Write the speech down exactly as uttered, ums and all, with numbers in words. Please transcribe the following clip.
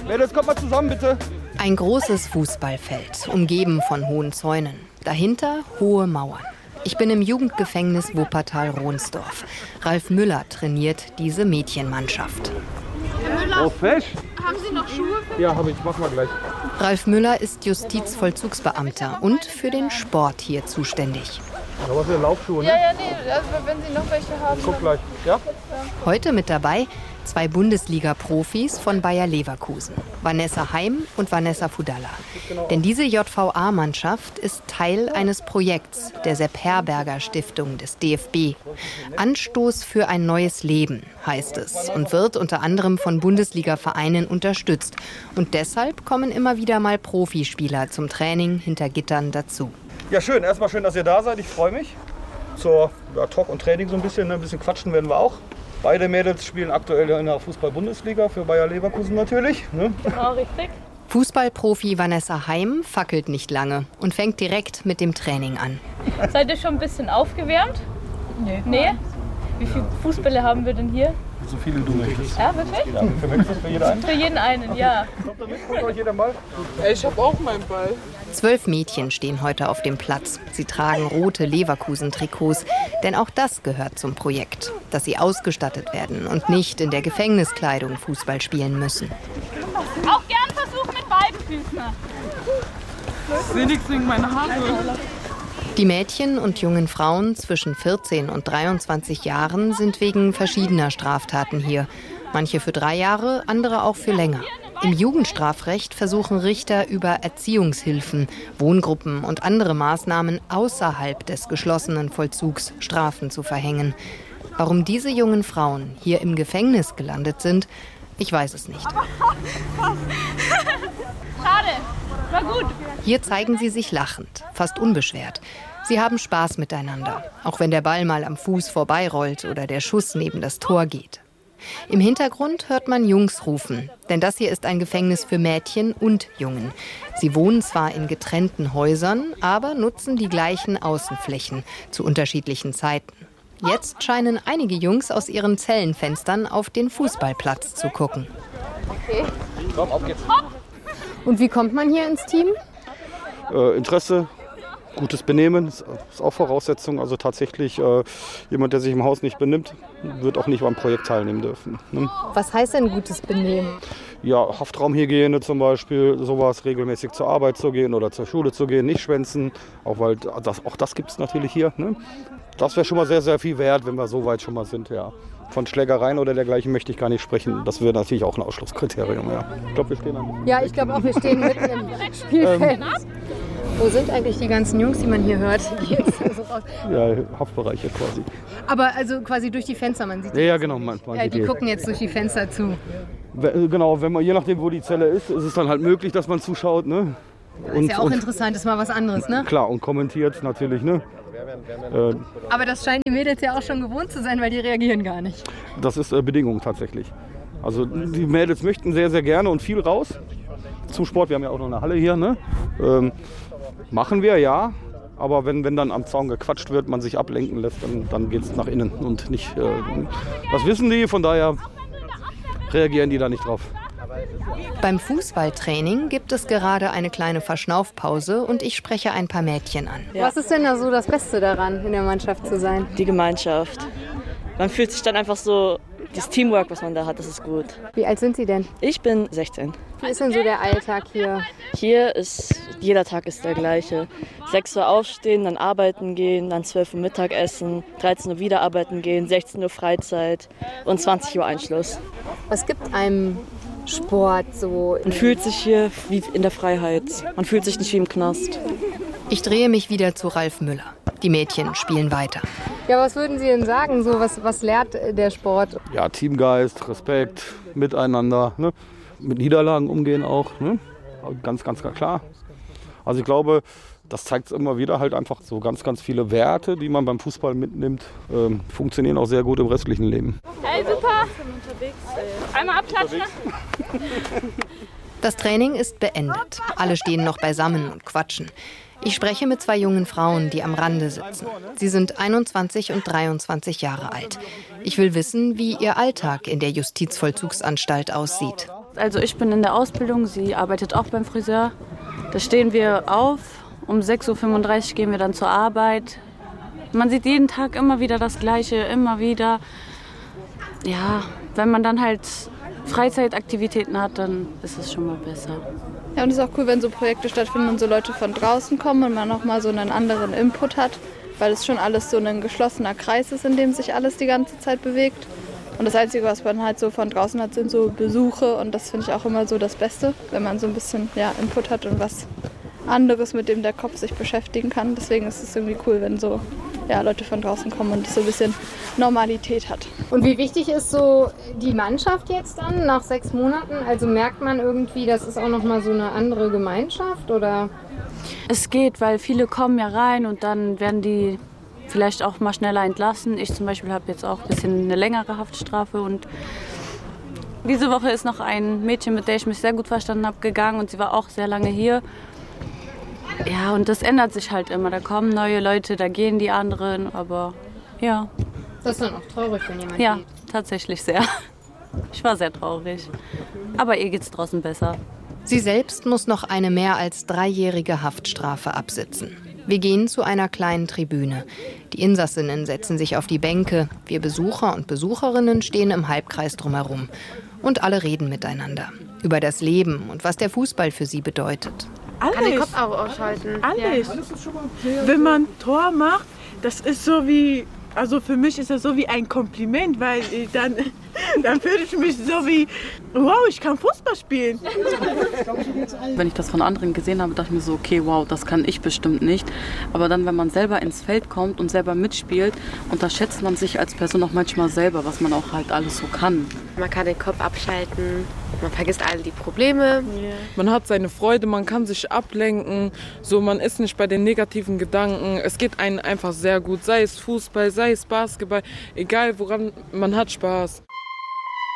Mädels, kommt mal zusammen, bitte. Ein großes Fußballfeld, umgeben von hohen Zäunen. Dahinter hohe Mauern. Ich bin im Jugendgefängnis Wuppertal-Rohnsdorf. Ralf Müller trainiert diese Mädchenmannschaft. Herr Müller, Oh, fesch. haben Sie noch Schuhe? Ja, habe ich. Mach mal gleich. Ralf Müller ist Justizvollzugsbeamter und für den Sport hier zuständig. Da was für Laufschuhe, ne? Ja, ja, nee, also wenn Sie noch welche haben. Guck gleich. Ja? Heute mit dabei zwei Bundesliga-Profis von Bayer Leverkusen, Vanessa Heim und Vanessa Fudalla. Denn diese J V A-Mannschaft ist Teil eines Projekts der Sepp Herberger Stiftung des D F B. Anstoß für ein neues Leben heißt es und wird unter anderem von Bundesliga-Vereinen unterstützt. Und deshalb kommen immer wieder mal Profispieler zum Training hinter Gittern dazu. Ja, schön. Erstmal schön, dass ihr da seid. Ich freue mich. Zur ja, Talk und Training so ein bisschen. Ne? Ein bisschen quatschen werden wir auch. Beide Mädels spielen aktuell in der Fußball-Bundesliga für Bayer Leverkusen natürlich. Ne? Genau, richtig. Fußballprofi Vanessa Heim fackelt nicht lange und fängt direkt mit dem Training an. Seid ihr schon ein bisschen aufgewärmt? Nee. Nee? Wie viele Fußbälle haben wir denn hier? So viele du möchtest. Ja, wirklich? Ja, für möchtest du für jeden einen? Für jeden einen, ja. Kommt damit, holt euch jeder mal. Ich habe auch meinen Ball. Zwölf Mädchen stehen heute auf dem Platz. Sie tragen rote Leverkusen-Trikots. Denn auch das gehört zum Projekt, dass sie ausgestattet werden und nicht in der Gefängniskleidung Fußball spielen müssen. Auch gern Versuch mit beiden Füßen. Ich sehe nichts wegen meiner Haare. Die Mädchen und jungen Frauen zwischen vierzehn und dreiundzwanzig Jahren sind wegen verschiedener Straftaten hier. Manche für drei Jahre, andere auch für länger. Im Jugendstrafrecht versuchen Richter über Erziehungshilfen, Wohngruppen und andere Maßnahmen außerhalb des geschlossenen Vollzugs Strafen zu verhängen. Warum diese jungen Frauen hier im Gefängnis gelandet sind, ich weiß es nicht. Schade, war gut. Hier zeigen sie sich lachend, fast unbeschwert. Sie haben Spaß miteinander, auch wenn der Ball mal am Fuß vorbeirollt oder der Schuss neben das Tor geht. Im Hintergrund hört man Jungs rufen, denn das hier ist ein Gefängnis für Mädchen und Jungen. Sie wohnen zwar in getrennten Häusern, aber nutzen die gleichen Außenflächen zu unterschiedlichen Zeiten. Jetzt scheinen einige Jungs aus ihren Zellenfenstern auf den Fußballplatz zu gucken. Okay. Komm, auf geht's. Und wie kommt man hier ins Team? Äh, Interesse, gutes Benehmen ist auch Voraussetzung. Also tatsächlich äh, jemand, der sich im Haus nicht benimmt, wird auch nicht beim Projekt teilnehmen dürfen. Ne? Was heißt denn gutes Benehmen? Ja, Haftraumhygiene zum Beispiel, sowas, regelmäßig zur Arbeit zu gehen oder zur Schule zu gehen, nicht schwänzen. Auch, weil das, auch das gibt es natürlich hier. Ne? Das wäre schon mal sehr, sehr viel wert, wenn wir so weit schon mal sind, ja. Von Schlägereien oder dergleichen möchte ich gar nicht sprechen. Das wäre natürlich auch ein Ausschlusskriterium, ja. Ich glaube, wir stehen an. Ja, ich glaube auch, wir stehen mitten im Spielfeld. Ähm, Wo sind eigentlich die ganzen Jungs, die man hier hört? Jetzt also raus. Ja, Haftbereiche quasi. Aber also quasi durch die Fenster, man sieht die. Ja, ja, genau. Man, man Ja, sieht die gucken jetzt durch die Fenster zu. Genau, wenn man, je nachdem, wo die Zelle ist, ist es dann halt möglich, dass man zuschaut. Ne? Und, ist ja auch und, interessant, ist mal was anderes, ne? Klar, und kommentiert natürlich, ne? Äh, Aber das scheinen die Mädels ja auch schon gewohnt zu sein, weil die reagieren gar nicht. Das ist äh, Bedingung tatsächlich. Also die Mädels möchten sehr, sehr gerne und viel raus zum Sport. Wir haben ja auch noch eine Halle hier, ne? Ähm, machen wir, ja. Aber wenn, wenn dann am Zaun gequatscht wird, man sich ablenken lässt, dann, dann geht es nach innen und nicht. Äh, das wissen die, von daher reagieren die da nicht drauf. Beim Fußballtraining gibt es gerade eine kleine Verschnaufpause und ich spreche ein paar Mädchen an. Ja. Was ist denn da so das Beste daran, in der Mannschaft zu sein? Die Gemeinschaft. Man fühlt sich dann einfach so, das Teamwork, was man da hat, das ist gut. Wie alt sind Sie denn? Ich bin sechzehn. Wie ist denn so der Alltag hier? Hier ist, jeder Tag ist der gleiche. sechs Uhr aufstehen, dann arbeiten gehen, dann zwölf Uhr Mittagessen, dreizehn Uhr wieder arbeiten gehen, sechzehn Uhr Freizeit und zwanzig Uhr Einschluss. Was gibt einem Sport so? Man fühlt sich hier wie in der Freiheit. Man fühlt sich nicht wie im Knast. Ich drehe mich wieder zu Ralf Müller. Die Mädchen spielen weiter. Ja, was würden Sie denn sagen? So, was, was lehrt der Sport? Ja, Teamgeist, Respekt, Miteinander, ne? Mit Niederlagen umgehen auch, ne? Ganz, ganz klar. Also ich glaube, das zeigt es immer wieder halt einfach so ganz, ganz viele Werte, die man beim Fußball mitnimmt, ähm, funktionieren auch sehr gut im restlichen Leben. Hey, super! Einmal abklatschen. Das Training ist beendet. Alle stehen noch beisammen und quatschen. Ich spreche mit zwei jungen Frauen, die am Rande sitzen. Sie sind einundzwanzig und dreiundzwanzig Jahre alt. Ich will wissen, wie ihr Alltag in der Justizvollzugsanstalt aussieht. Also ich bin in der Ausbildung, sie arbeitet auch beim Friseur. Da stehen wir auf, um sechs Uhr fünfunddreißig gehen wir dann zur Arbeit. Man sieht jeden Tag immer wieder das Gleiche, immer wieder. Ja, wenn man dann halt Freizeitaktivitäten hat, dann ist es schon mal besser. Ja, und es ist auch cool, wenn so Projekte stattfinden und so Leute von draußen kommen und man nochmal so einen anderen Input hat, weil es schon alles so ein geschlossener Kreis ist, in dem sich alles die ganze Zeit bewegt. Und das Einzige, was man halt so von draußen hat, sind so Besuche und das finde ich auch immer so das Beste, wenn man so ein bisschen ja, Input hat und was anderes, mit dem der Kopf sich beschäftigen kann. Deswegen ist es irgendwie cool, wenn so ja, Leute von draußen kommen und es so ein bisschen Normalität hat. Und wie wichtig ist so die Mannschaft jetzt dann nach sechs Monaten? Also merkt man irgendwie, das ist auch nochmal so eine andere Gemeinschaft, oder? Es geht, weil viele kommen ja rein und dann werden die vielleicht auch mal schneller entlassen. Ich zum Beispiel habe jetzt auch ein bisschen eine längere Haftstrafe und diese Woche ist noch ein Mädchen, mit der ich mich sehr gut verstanden habe, gegangen und sie war auch sehr lange hier. Ja, und das ändert sich halt immer. Da kommen neue Leute, da gehen die anderen, aber ja. Das ist dann auch traurig, wenn jemand Ja, geht. tatsächlich sehr. Ich war sehr traurig. Aber ihr geht's draußen besser. Sie selbst muss noch eine mehr als dreijährige Haftstrafe absitzen. Wir gehen zu einer kleinen Tribüne. Die Insassinnen setzen sich auf die Bänke. Wir Besucher und Besucherinnen stehen im Halbkreis drumherum. Und alle reden miteinander. Über das Leben und was der Fußball für sie bedeutet. Alles. Kann den Kopf auch ausschalten. Alles. Wenn man ein Tor macht, das ist so wie, also für mich ist das so wie ein Kompliment, weil dann, dann fühle ich mich so wie, wow, ich kann Fußball spielen. Wenn ich das von anderen gesehen habe, dachte ich mir so, okay, wow, das kann ich bestimmt nicht. Aber dann, wenn man selber ins Feld kommt und selber mitspielt, unterschätzt man sich als Person auch manchmal selber, was man auch halt alles so kann. Man kann den Kopf abschalten, man vergisst all die Probleme. Man hat seine Freude, man kann sich ablenken, so, man ist nicht bei den negativen Gedanken. Es geht einem einfach sehr gut, sei es Fußball, sei es Basketball, egal woran, man hat Spaß.